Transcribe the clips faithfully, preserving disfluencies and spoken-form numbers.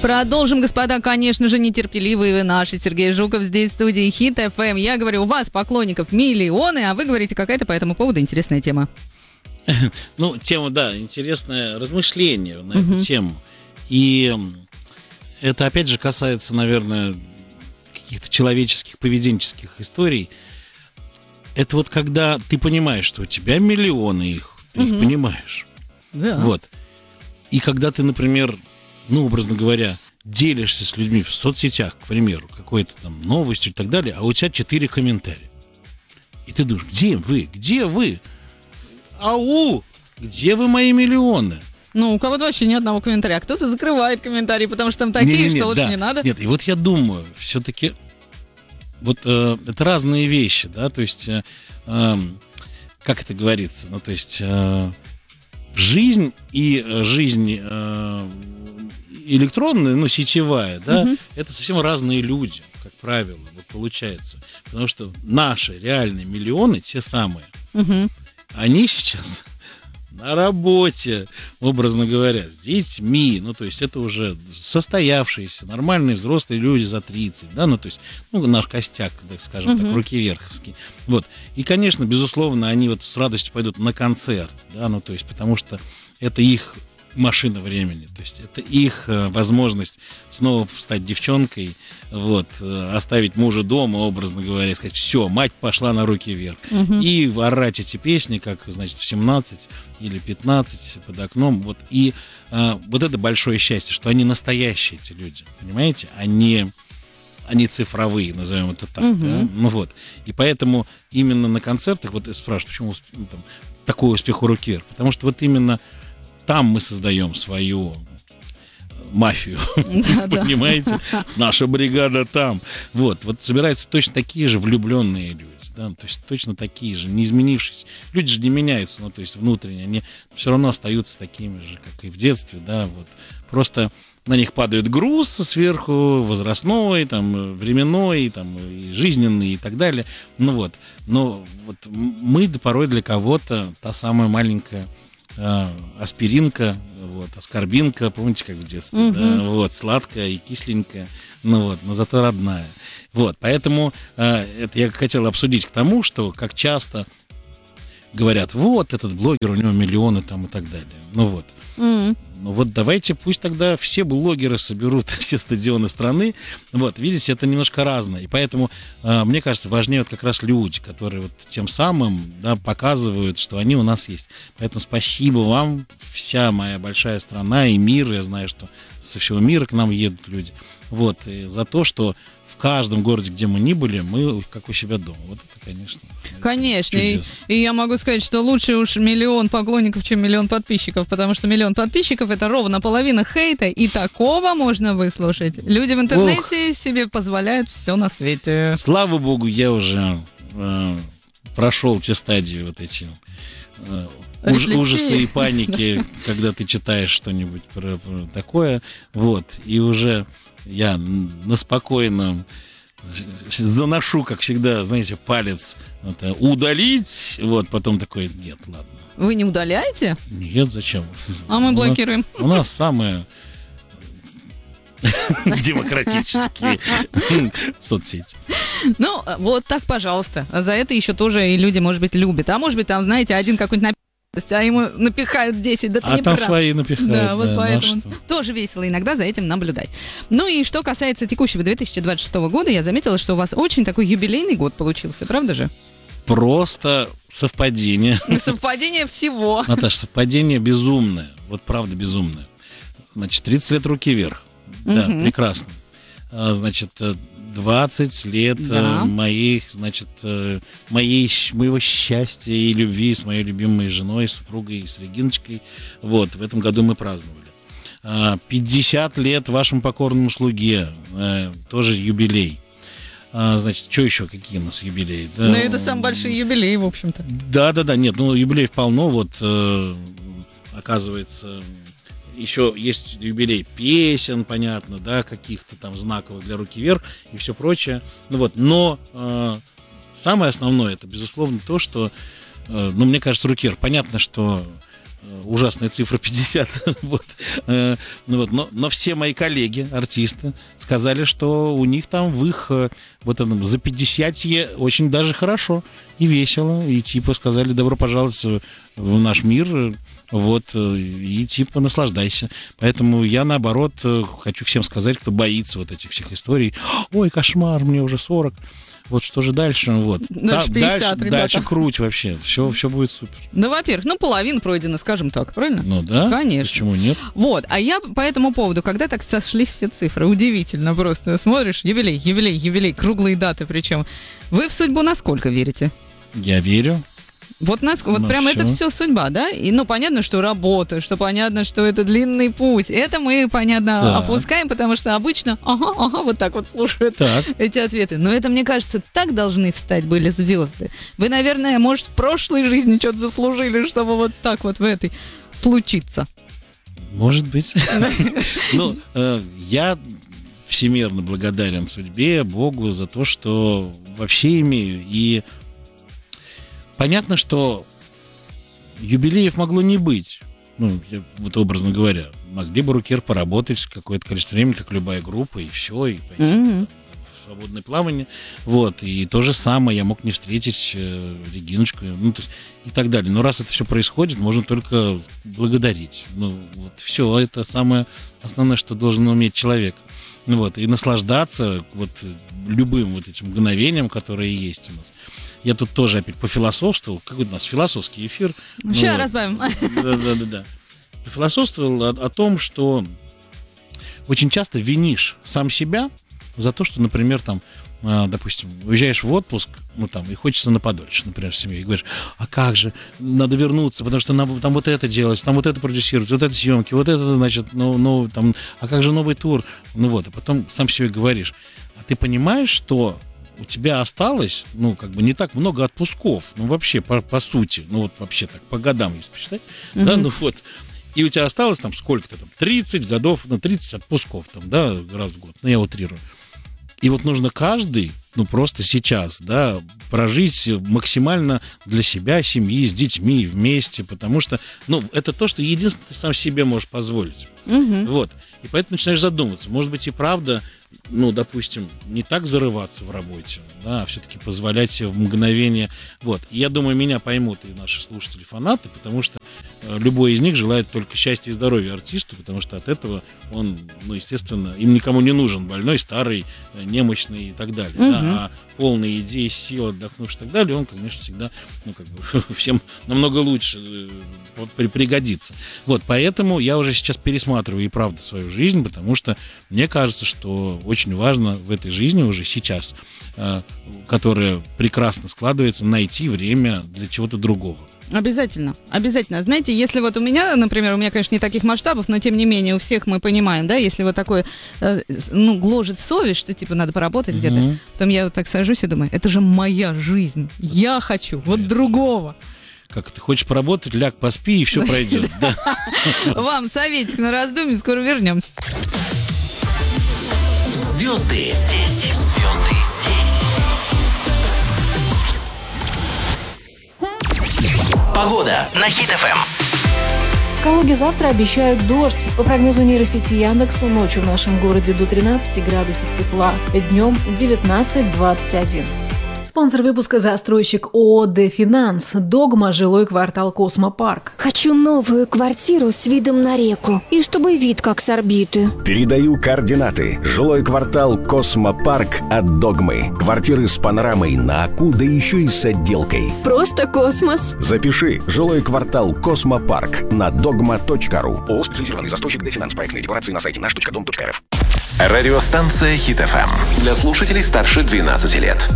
Продолжим, господа, конечно же, нетерпеливые наши. Сергей Жуков здесь в студии Хит эф эм. Я говорю, у вас поклонников миллионы, а вы говорите, какая-то по этому поводу интересная тема. Ну, тема, да, интересное размышление на эту тему. И это, опять же, касается, наверное, каких-то человеческих, поведенческих историй. Это вот когда ты понимаешь, что у тебя миллионы их, ты их понимаешь. Да. Вот. И когда ты, например, ну, образно говоря, делишься с людьми в соцсетях, к примеру, какой-то там новостью и так далее, а у тебя четыре комментария. И ты думаешь, где вы? Где вы? Ау! Где вы, мои миллионы? Ну, у кого-то вообще ни одного комментария. А кто-то закрывает комментарии, потому что там такие, Не-не-не, что лучше да. не надо. Нет, и вот я думаю, все-таки вот э, это разные вещи, да, то есть, э, э, как это говорится, ну, то есть, э, жизнь и э, жизнь э, электронная, ну, сетевая, да, угу. это совсем разные люди, как правило, вот получается. Потому что наши реальные миллионы, те самые, угу. они сейчас на работе, образно говоря, с детьми, ну, то есть это уже состоявшиеся, нормальные взрослые люди за тридцать, да, ну, то есть, ну, наш костяк, так скажем uh-huh. так, руки верховский, вот, и, конечно, безусловно, они вот с радостью пойдут на концерт, да, ну, то есть, потому что это их машина времени, то есть это их э, возможность снова стать девчонкой, вот, э, оставить мужа дома, образно говоря, и сказать, все, мать пошла на руки вверх, угу. и орать эти песни, как, значит, в семнадцать или пятнадцать под окном, вот, и э, вот это большое счастье, что они настоящие, эти люди, понимаете, они, они цифровые, назовем это так, угу. да? Ну вот, и поэтому именно на концертах, вот спрашивают, почему ну, там, такой успех у руки вверх, потому что вот именно там мы создаем свою мафию, да, понимаете? Да. Наша бригада там. Вот, вот собираются точно такие же влюбленные люди, да, то есть точно такие же, не изменившиеся. Люди же не меняются, ну, то есть внутренне, они все равно остаются такими же, как и в детстве, да, вот. Просто на них падает груз сверху, возрастной, там, временной, там, и жизненный и так далее. Ну вот, но вот мы порой для кого-то та самая маленькая аспиринка, вот, аскорбинка, помните, как в детстве, угу. да, вот, сладкая и кисленькая, ну вот, но зато родная. Вот, поэтому э, это я хотел обсудить к тому, что как часто говорят, вот, этот блогер, у него миллионы там и так далее. Ну вот. Mm. Ну вот давайте пусть тогда все блогеры соберут все стадионы страны. Вот, видите, это немножко разное. И поэтому, э, мне кажется, важнее вот как раз люди, которые вот тем самым, да, показывают, что они у нас есть. Поэтому спасибо вам, вся моя большая страна и мир. Я знаю, что со всего мира к нам едут люди. Вот, и за то, что в каждом городе, где мы ни были, мы как у себя дома. Вот это, конечно. Конечно. И, и я могу сказать, что лучше уж миллион поклонников, чем миллион подписчиков, потому что миллион подписчиков — это ровно половина хейта, и такого можно выслушать. Люди в интернете Ох. себе позволяют все на свете. Слава богу, я уже э, прошел те стадии вот эти э, уж, ужасы и паники, когда ты читаешь что-нибудь про, про такое, вот, и уже я на спокойном заношу, как всегда, знаете, палец это, удалить, вот, потом такой, нет, ладно. Вы не удаляете? Нет, зачем? А мы блокируем. У нас, у нас самые демократические соцсети. Ну, вот так, пожалуйста. За это еще тоже и люди, может быть, любят. А может быть, там, знаете, один какой-нибудь а ему напихают десять, да ты а не там прав. Свои напихают, да, вот да, поэтому тоже весело иногда за этим наблюдать. Ну и что касается текущего две тысячи двадцать шестого года, я заметила, что у вас очень такой юбилейный год получился, правда же? Просто совпадение. Совпадение всего. Наташа, совпадение безумное, вот правда безумное. Значит, тридцать лет руки вверх, да, угу. прекрасно. А, значит, двадцать лет да. моих, значит, моей, моего счастья и любви с моей любимой женой, супругой, с Региночкой. Вот, в этом году мы праздновали. пятьдесят лет вашему покорному слуге, тоже юбилей. Значит, что еще, какие у нас юбилеи? Да, ну, это самый большой юбилей, в общем-то. Да-да-да, нет, ну, юбилеев полно, вот, оказывается... Еще есть юбилей песен, понятно, да, каких-то там знаковых для руки вверх и все прочее. Ну вот, но э, самое основное, это, безусловно, то, что, э, ну, мне кажется, руки вверх. Понятно, что ужасная цифра пятьдесят. вот. Э, ну, вот. Но, но все мои коллеги, артисты, сказали, что у них там в их э, вот этом, за пятидесятье очень даже хорошо и весело. И типа сказали, добро пожаловать в наш мир. Вот, и типа наслаждайся. Поэтому я, наоборот, хочу всем сказать, кто боится вот этих всех историй. Ой, кошмар, мне уже сорок. Вот что же дальше? Вот. Дальше пятьдесят, дальше, дальше круть вообще. Все, все будет супер. Ну, во-первых, ну, половина пройдена, скажем так, правильно? Ну да. Конечно. Почему нет? Вот, а я по этому поводу, когда так сошлись все цифры, удивительно просто. Смотришь, юбилей, юбилей, юбилей, круглые даты причем. Вы в судьбу насколько верите? Я верю. Вот, нас, вот Ну, прям всё. это все судьба, да? И, ну, понятно, что работа, что понятно, что это длинный путь. Это мы, понятно, Так. опускаем, потому что обычно, ага, ага, вот так вот слушают Так. эти ответы. Но это, мне кажется, так должны встать были звезды. Вы, наверное, может, в прошлой жизни что-то заслужили, чтобы вот так вот в этой случиться. Может быть. Ну, э, я всемирно благодарен судьбе, Богу за то, что вообще имею. И понятно, что юбилеев могло не быть. Ну, я, вот образно говоря, могли бы Рукер поработать какое-то количество времени, как любая группа, и все, и пойти Мгм. в свободное плавание. Вот, и то же самое, я мог не встретить э, Региночку, ну, то есть, и так далее. Но раз это все происходит, можно только благодарить. Ну, вот, все, это самое основное, что должен уметь человек. Ну, вот, и наслаждаться вот любым вот этим мгновением, которое есть у нас. Я тут тоже опять пофилософствовал. Какой у нас философский эфир. Ну, Сейчас вот. разбавим. Да-да-да. Пофилософствовал о, о том, что очень часто винишь сам себя за то, что, например, там, э, допустим, уезжаешь в отпуск, ну там, и хочется на подольше, например, в семье, и говоришь, а как же, надо вернуться, потому что надо там вот это делать, там вот это продюсировать, вот это съемки, вот это, значит, ну, ну, там, а как же новый тур? Ну вот, а потом сам себе говоришь, а ты понимаешь, что у тебя осталось, ну, как бы не так много отпусков, ну, вообще, по, по сути, ну, вот вообще так, по годам, если посчитать, mm-hmm. да, ну, вот, и у тебя осталось там сколько-то там, тридцать годов, ну, тридцать отпусков там, да, раз в год, ну, я утрирую. И вот нужно каждый, ну, просто сейчас, да, прожить максимально для себя, семьи, с детьми вместе, потому что, ну, это то, что единственное ты сам себе можешь позволить. Мгм. Вот. И поэтому начинаешь задумываться, может быть, и правда, ну, допустим, не так зарываться в работе, да, а все-таки позволять себе в мгновение. Вот. И я думаю, меня поймут и наши слушатели, фанаты, потому что э, любой из них желает только счастья и здоровья артисту, потому что от этого он, ну, естественно, им никому не нужен больной, старый, э, немощный и так далее. Мгм. Да, а полный идей, сил, отдохнувший и так далее, он, конечно, всегда, ну, как бы, всем намного лучше э, при- пригодится. Вот, поэтому я уже сейчас пересматриваю и правда свою жизнь, потому что мне кажется, что очень важно в этой жизни уже сейчас, э, которая прекрасно складывается, найти время для чего-то другого. Обязательно, обязательно. Знаете, если вот у меня, например, у меня, конечно, не таких масштабов, но тем не менее у всех мы понимаем, да, если вот такое, э, с- ну, гложет совесть, что типа надо поработать Мгм. где-то, потом я вот так сажусь и думаю, это же моя жизнь, я хочу вот другого. Как ты хочешь поработать, ляг, поспи, и все пройдет. Да. Вам советик на раздумье, скоро вернемся. Звезды здесь. Звезды здесь. Погода на Хит эф эм. В Калуге завтра обещают дождь. По прогнозу нейросети Яндекса, ночью в нашем городе до тринадцати градусов тепла, днем девятнадцать двадцать один. Спонсор выпуска — застройщик ООО «Дефинанс». Догма, жилой квартал «Космопарк». Хочу новую квартиру с видом на реку. И чтобы вид как с орбиты. Передаю координаты. Жилой квартал «Космопарк» от «Догмы». Квартиры с панорамой на Аку, да еще и с отделкой. Просто космос. Запиши. Жилой квартал «Космопарк» на догма точка ру. ООО «Специализированный застройщик Дефинанс». Проектные декларации на сайте наш точка дом точка эр эф. Радиостанция Хит эф эм. Для слушателей старше двенадцати лет.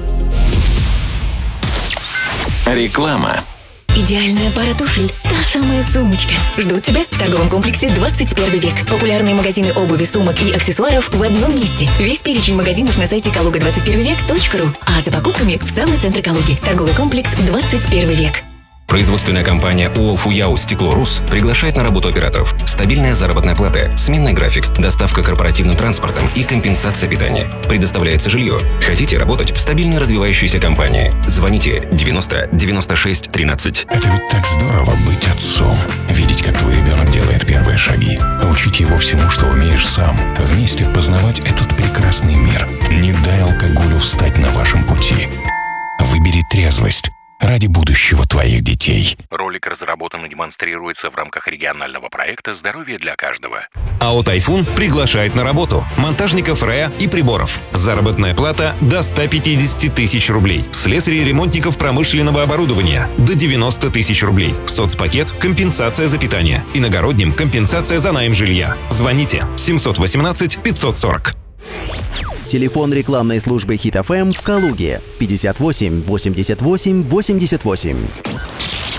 Реклама. Идеальная пара туфель. Та самая сумочка. Ждут тебя в торговом комплексе «двадцать первый век». Популярные магазины обуви, сумок и аксессуаров в одном месте. Весь перечень магазинов на сайте калуга двадцать первый век точка ру. А за покупками в самый центр Калуги. Торговый комплекс «двадцать первый век». Производственная компания ООО «Фуяу Стекло-Рус» приглашает на работу операторов. Стабильная заработная плата, сменный график, доставка корпоративным транспортом и компенсация питания. Предоставляется жилье. Хотите работать в стабильной развивающейся компании? Звоните девяносто девяносто шесть тринадцать. Это ведь так здорово быть отцом. Видеть, как твой ребенок делает первые шаги. Учить его всему, что умеешь сам. Вместе познавать этот прекрасный мир. Не дай алкоголю встать на вашем пути. Выбери трезвость ради будущего твоих детей. Ролик разработан и демонстрируется в рамках регионального проекта «Здоровье для каждого». АО «Тайфун» приглашает на работу монтажников РЭА и приборов. Заработная плата до ста пятидесяти тысяч рублей. Слесарей и ремонтников промышленного оборудования до девяноста тысяч рублей. Соцпакет – компенсация за питание. Иногородним – компенсация за найм жилья. Звоните семьсот восемнадцать пятьсот сорок. Телефон рекламной службы Хит эф эм в Калуге пятьдесят восемь восемьдесят восемь восемьдесят восемь.